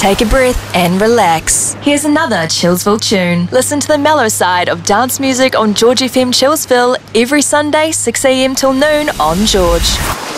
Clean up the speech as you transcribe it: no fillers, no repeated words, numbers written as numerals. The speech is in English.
take a breath and relax. Here's another Chillsville tune. Listen to the mellow side of dance music on George FM Chillsville every Sunday 6 a.m. till noon on George.